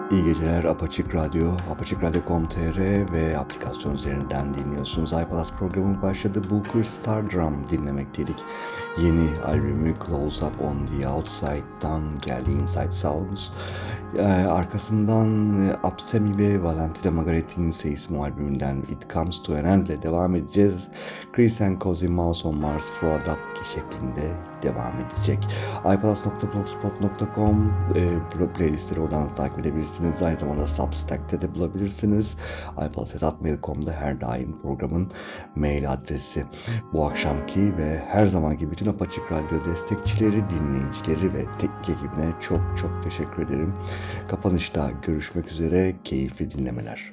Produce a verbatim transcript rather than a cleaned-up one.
İyi geceler Apaçık Radyo, apaçık radyo nokta com nokta tr ve aplikasyon üzerinden dinliyorsunuz. iPalaz programı başladı. Booker Stardrum dinlemekteydik. Yeni albümü Close Up on the Outside'dan geldi Inside Sounds. Ee, arkasından e, Absemi ve Valentina Margaretti'nin Seismo albümünden It Comes to an End ile devam edeceğiz. Chris and Cozy Mouse on Mars Froadapki şeklinde devam edecek. iPalaz nokta blogspot nokta com e, playlistleri oradan takip edebilirsiniz. Aynı zamanda Substack'te de bulabilirsiniz. iPalaz nokta mail nokta com'da her daim programın mail adresi. Bu akşamki ve her zamanki bütün Apaçık Radyo destekçileri, dinleyicileri ve teknik ekibine çok çok teşekkür ederim. Kapanışta görüşmek üzere, keyifli dinlemeler.